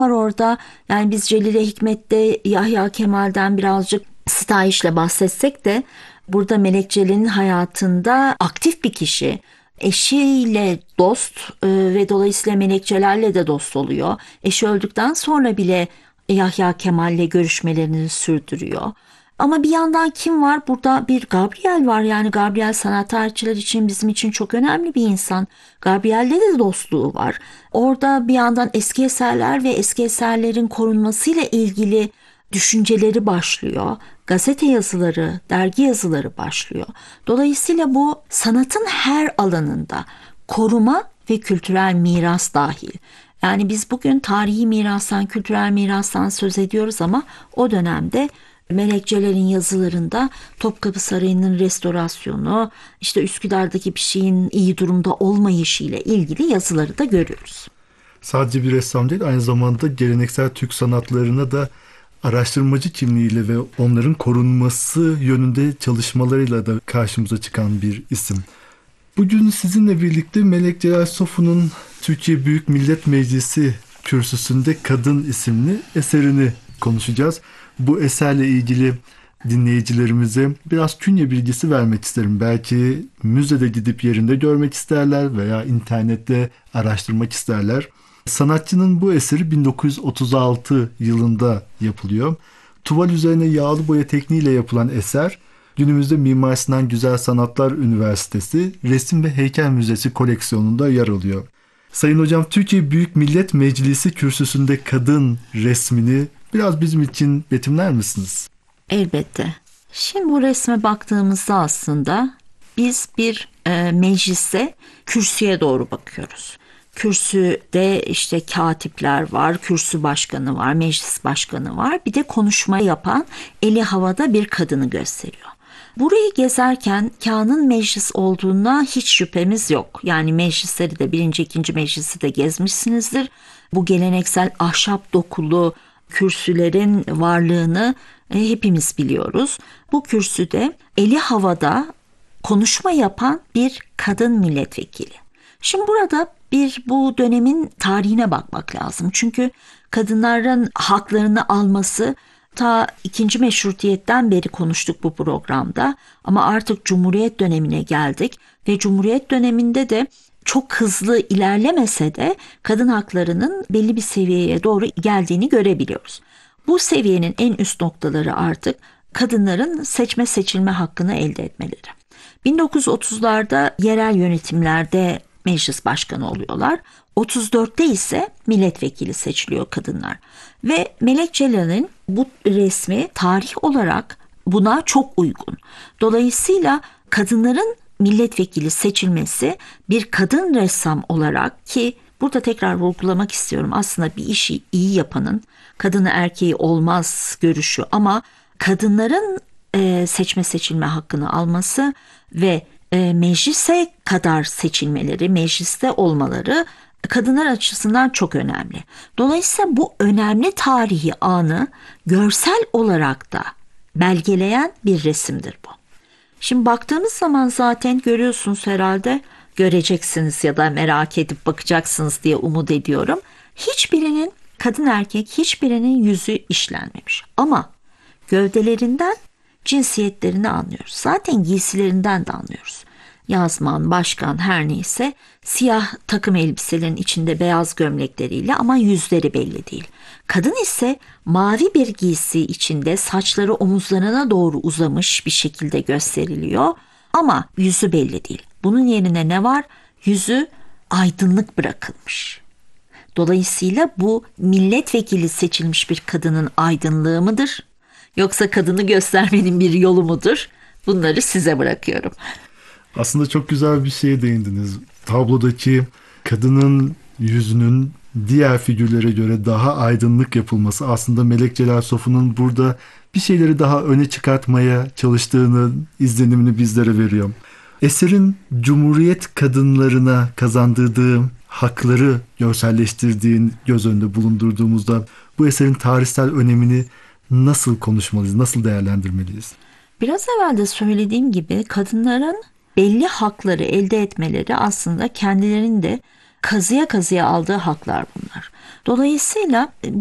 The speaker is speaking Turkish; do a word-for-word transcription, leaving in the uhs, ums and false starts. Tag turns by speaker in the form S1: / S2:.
S1: var orada. Yani biz Celile Hikmet'te Yahya Kemal'den birazcık sitayişle bahsetsek de burada Melek Celal'in hayatında aktif bir kişi. Eşiyle dost e, ve dolayısıyla Melek Celal'le de dost oluyor. Eşi öldükten sonra bile Yahya Kemal'le görüşmelerini sürdürüyor. Ama bir yandan kim var? Burada bir Gabriel var. Yani Gabriel sanat tarihçiler için, bizim için çok önemli bir insan. Gabriel'le de dostluğu var. Orada bir yandan eski eserler ve eski eserlerin korunmasıyla ilgili düşünceleri başlıyor. Gazete yazıları, dergi yazıları başlıyor. Dolayısıyla bu sanatın her alanında koruma ve kültürel miras dahil. Yani biz bugün tarihi mirastan, kültürel mirastan söz ediyoruz ama o dönemde Melek Celal'in yazılarında Topkapı Sarayı'nın restorasyonu, işte Üsküdar'daki bir şeyin iyi durumda olmayışı ile ilgili yazıları da görüyoruz.
S2: Sadece bir ressam değil, aynı zamanda geleneksel Türk sanatlarına da araştırmacı kimliğiyle ve onların korunması yönünde çalışmalarıyla da karşımıza çıkan bir isim. Bugün sizinle birlikte Melek Celal Sofu'nun Türkiye Büyük Millet Meclisi kürsüsünde Kadın isimli eserini konuşacağız. Bu eserle ilgili dinleyicilerimize biraz künye bilgisi vermek isterim. Belki müzede gidip yerinde görmek isterler veya internette araştırmak isterler. Sanatçının bu eseri bin dokuz yüz otuz altı yılında yapılıyor. Tuval üzerine yağlı boya tekniğiyle yapılan eser, günümüzde Mimar Sinan Güzel Sanatlar Üniversitesi Resim ve Heykel Müzesi koleksiyonunda yer alıyor. Sayın Hocam, Türkiye Büyük Millet Meclisi kürsüsünde kadın resmini biraz bizim için betimler misiniz?
S1: Elbette. Şimdi bu resme baktığımızda aslında biz bir e, meclise, kürsüye doğru bakıyoruz. Kürsüde işte katipler var, kürsü başkanı var, meclis başkanı var. Bir de konuşma yapan eli havada bir kadını gösteriyor. Burayı gezerken Kağan'ın meclis olduğuna hiç şüphemiz yok. Yani meclisleri de birinci, ikinci meclisi de gezmişsinizdir. Bu geleneksel ahşap dokulu kürsülerin varlığını e, hepimiz biliyoruz. Bu kürsüde eli havada konuşma yapan bir kadın milletvekili. Şimdi burada bir bu dönemin tarihine bakmak lazım. Çünkü kadınların haklarını alması ta ikinci meşrutiyetten beri konuştuk bu programda. Ama artık Cumhuriyet dönemine geldik ve Cumhuriyet döneminde de çok hızlı ilerlemese de kadın haklarının belli bir seviyeye doğru geldiğini görebiliyoruz. Bu seviyenin en üst noktaları artık kadınların seçme seçilme hakkını elde etmeleri. bin dokuz yüz otuzlarda yerel yönetimlerde meclis başkanı oluyorlar. otuz dörtte ise milletvekili seçiliyor kadınlar. Ve Melek Celal'in bu resmi tarih olarak buna çok uygun. Dolayısıyla kadınların milletvekili seçilmesi bir kadın ressam olarak, ki burada tekrar vurgulamak istiyorum, aslında bir işi iyi yapanın kadını erkeği olmaz görüşü, ama kadınların e, seçme seçilme hakkını alması ve e, meclise kadar seçilmeleri, mecliste olmaları kadınlar açısından çok önemli. Dolayısıyla bu önemli tarihi anı görsel olarak da belgeleyen bir resimdir bu. Şimdi baktığımız zaman zaten görüyorsunuz herhalde, göreceksiniz ya da merak edip bakacaksınız diye umut ediyorum. Hiçbirinin, kadın erkek hiçbirinin yüzü işlenmemiş. Ama gövdelerinden cinsiyetlerini anlıyoruz. Zaten giysilerinden de anlıyoruz. Yazman, başkan, her neyse siyah takım elbiselerin içinde beyaz gömlekleriyle, ama yüzleri belli değil. Kadın ise mavi bir giysi içinde saçları omuzlarına doğru uzamış bir şekilde gösteriliyor ama yüzü belli değil. Bunun yerine ne var? Yüzü aydınlık bırakılmış. Dolayısıyla bu milletvekili seçilmiş bir kadının aydınlığı mıdır? Yoksa kadını göstermenin bir yolu mudur? Bunları size bırakıyorum.
S2: Aslında çok güzel bir şeye değindiniz. Tablodaki kadının yüzünün diğer figürlere göre daha aydınlık yapılması aslında Melek Celal Sofu'nun burada bir şeyleri daha öne çıkartmaya çalıştığını, izlenimini bizlere veriyor. Eserin Cumhuriyet kadınlarına kazandırdığı hakları görselleştirdiğini göz önünde bulundurduğumuzda bu eserin tarihsel önemini nasıl konuşmalıyız, nasıl değerlendirmeliyiz?
S1: Biraz evvel de söylediğim gibi kadınların belli hakları elde etmeleri aslında kendilerinin de kazıya kazıya aldığı haklar bunlar. Dolayısıyla